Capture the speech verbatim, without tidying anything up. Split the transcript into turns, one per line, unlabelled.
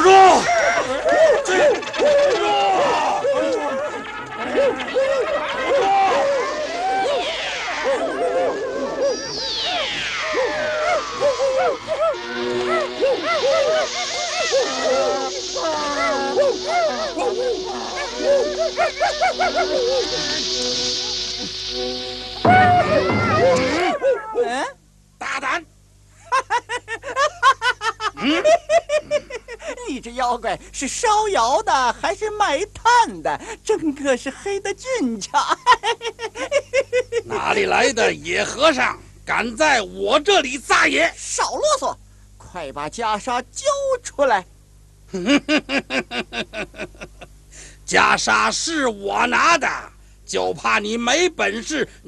住！
嗯，
大胆！
嗯，你这妖怪是烧窑的还是卖炭的？整个是黑的俊俏。
哪里来的野和尚，敢在我这里撒野？
少啰嗦，快把袈裟交出来！
袈裟是我拿的，就怕你没本事